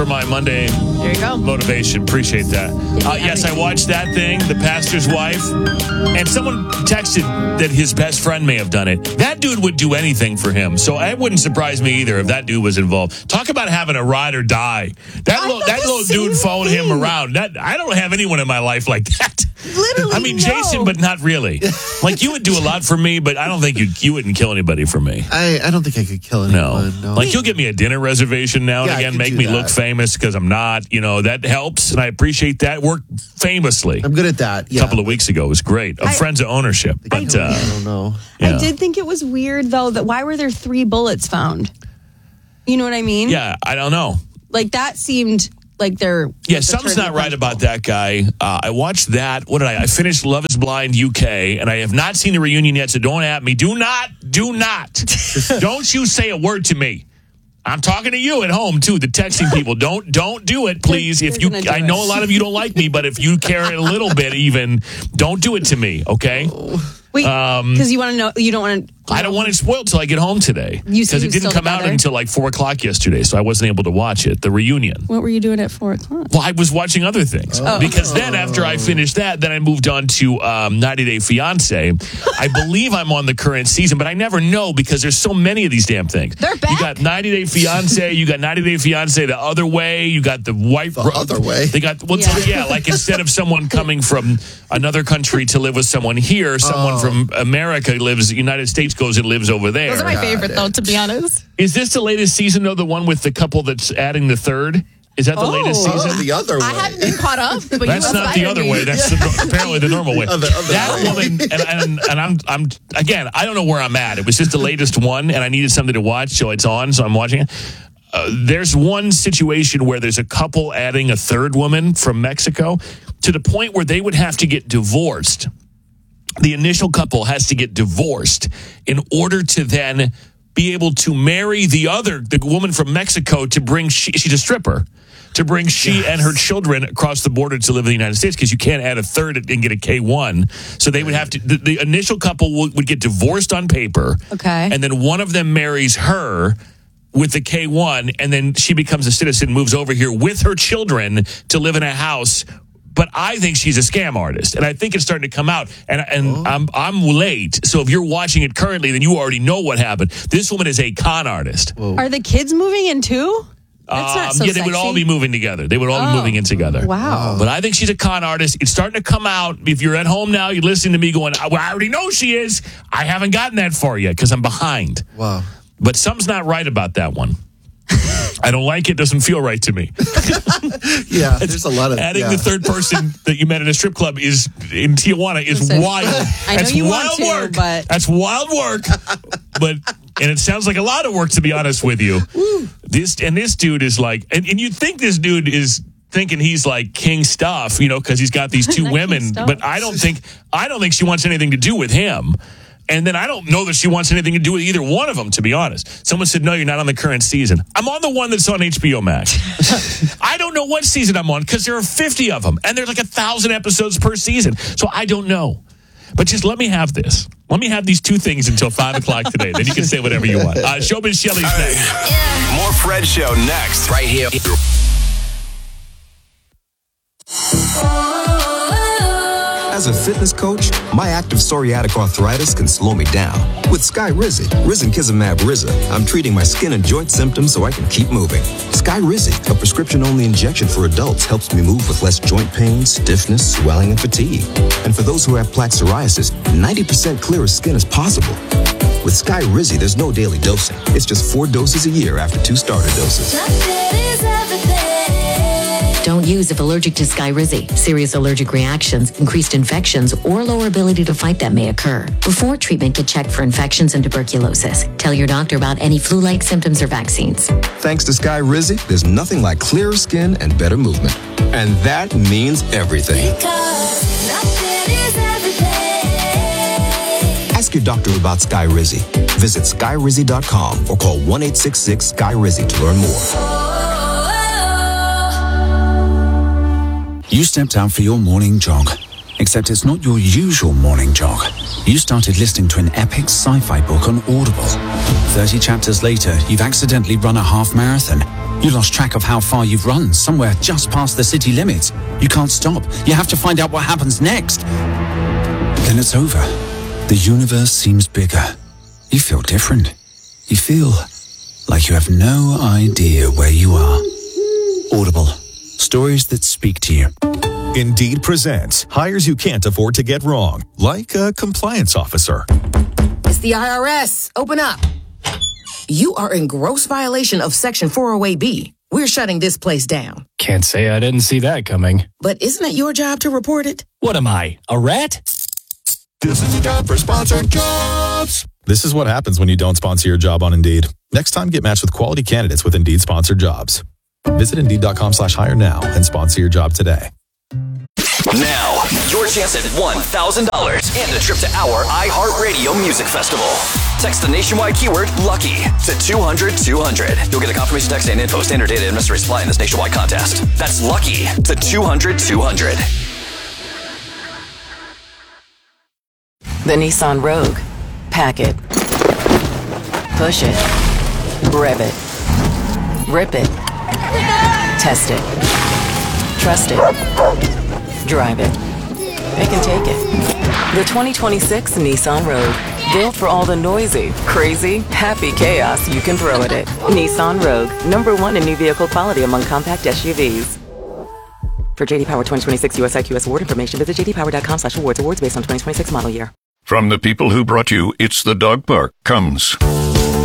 For my Monday There you go. motivation. Appreciate that. Yes, I watched that thing, The Pastor's Wife, and someone texted that his best friend may have done it. That dude would do anything for him, so it wouldn't surprise me either if that dude was involved. Talk about having a ride or die. That little dude followed him around. I don't have anyone in my life like that. Literally, I mean, no. Jason, but not really. Like, you would do a lot for me, but I don't think you wouldn't kill anybody for me. I don't think I could kill anyone. No. Like, you'll get me a dinner reservation now and Yeah, I again, could make do me that. look famous because I'm not. You know, that helps, and I appreciate that. Worked famously I'm good at that. a Yeah. couple of weeks ago. It was great. Friends of Ownership. But, I don't know. yeah. I did think it was weird, though, that why were there 3 bullets found? You know what I mean? Yeah, I don't know. Like, that seemed like they're... Yeah, something's not right about that guy. I watched that. What did I finished Love is Blind UK, and I have not seen the reunion yet, so don't at me. Do not. Don't you say a word to me. I'm talking to you at home, too, the texting people. Don't do it, please. They're If you, gonna do I know it. a lot of you don't like me, but if you care a little bit even, don't do it to me, okay? Wait, because you want to know... You don't want to... I don't want it spoiled till I get home today. You Because see it who's didn't still come out together? until like 4 o'clock yesterday, so I wasn't able to watch it, the reunion. What were you doing at 4 o'clock? Well, I was watching other things. Because then after I finished that, then I moved on to 90 Day Fiancé. I believe I'm on the current season, but I never know because there's so many of these damn things. They're back? You got 90 Day Fiancé, you got 90 Day Fiancé the other way, you got the white... The other way? They got... Well, Yeah. like instead of someone coming from another country to live with someone here, someone from America lives... United States goes and lives over there. Those are my favorite, though, to be honest. Is this the latest season, though, the one with the couple that's adding the third? Is that the latest season? The other way. I haven't been caught up, but That's you not the inspired other me. way. That's apparently the normal way. Other That way. woman, and I'm again, I don't know where I'm at. It was just the latest one, and I needed something to watch, so it's on, so I'm watching it. There's one situation where there's a couple adding a third woman from Mexico to the point where they would have to get divorced. The initial couple has to get divorced in order to then be able to marry the woman from Mexico to bring, she's a stripper, to bring she and her children across the border to live in the United States because you can't add a third and get a K1. So they would have to, the initial couple would get divorced on paper. Okay. And then one of them marries her with the K1, and then she becomes a citizen, moves over here with her children to live in a house. But I think she's a scam artist, and I think it's starting to come out. And I'm late, so if you're watching it currently, then you already know what happened. This woman is a con artist. Are the kids moving in, too? That's not so yeah, they would all be moving together. They would all be moving in together. Wow. But I think she's a con artist. It's starting to come out. If you're at home now, you're listening to me going, I already know she is. I haven't gotten that far yet because I'm behind. Wow. But something's not right about that one. I don't like it. Doesn't feel right to me. Yeah, there's a lot of... Adding the third person that you met at a strip club is in Tijuana is Listen, wild. I know That's you wild want to, work. but- That's wild work. And it sounds like a lot of work, to be honest with you. This dude is like, and you'd think this dude is thinking he's like king stuff, because he's got these two Not women. king stuff. But I don't think she wants anything to do with him. And then I don't know that she wants anything to do with either one of them, to be honest. Someone said, no, you're not on the current season. I'm on the one that's on HBO Max. I don't know what season I'm on because there are 50 of them. And there's like 1,000 episodes per season. So I don't know. But just let me have this. Let me have these two things until 5 o'clock today. Then you can say whatever you want. Showbiz Shelley's next. More Fred Show next. Right here. As a fitness coach, my active psoriatic arthritis can slow me down. With Skyrizi, Risankizumab Riza, I'm treating my skin and joint symptoms so I can keep moving. Skyrizi, a prescription-only injection for adults, helps me move with less joint pain, stiffness, swelling, and fatigue. And for those who have plaque psoriasis, 90% clearer skin is possible. With Skyrizi, there's no daily dosing. It's just 4 doses a year after 2 starter doses. Don't use if allergic to Skyrizi. Serious allergic reactions, increased infections, or lower ability to fight them may occur. Before treatment, get checked for infections and tuberculosis. Tell your doctor about any flu-like symptoms or vaccines. Thanks to Skyrizi, there's nothing like clearer skin and better movement. And that means everything. Ask your doctor about Skyrizi. Visit Skyrizi.com or call 1-866-SKYRIZI to learn more. You stepped out for your morning jog, except it's not your usual morning jog. You started listening to an epic sci-fi book on Audible. 30 chapters later, you've accidentally run a half marathon. You lost track of how far you've run, somewhere just past the city limits. You can't stop. You have to find out what happens next. Then it's over. The universe seems bigger. You feel different. You feel like you have no idea where you are. Audible. Stories that speak to you. Indeed presents hires you can't afford to get wrong, like a compliance officer. It's the IRS. Open up. You are in gross violation of Section 408B. We're shutting this place down. Can't say I didn't see that coming. But isn't it your job to report it? What am I, a rat? This is a job for sponsored jobs. This is what happens when you don't sponsor your job on Indeed. Next time, get matched with quality candidates with Indeed sponsored jobs. Visit Indeed.com/hire now and sponsor your job today. Now, your chance at $1,000 and a trip to our iHeartRadio Music Festival. Text the nationwide keyword LUCKY to 200-200. You'll get a confirmation text and info. Standard data and mystery supply in this nationwide contest. That's LUCKY to 200-200. The Nissan Rogue. Pack it. Push it. Rev it. Rip it. Test it. Trust it. Drive it. It can take it. The 2026 Nissan Rogue. Built for all the noisy, crazy, happy chaos you can throw at it. Nissan Rogue. #1 in new vehicle quality among compact SUVs. For JD Power 2026 US IQS award information, visit jdpower.com/awards. Awards based on 2026 model year. From the people who brought you It's the Dog Park comes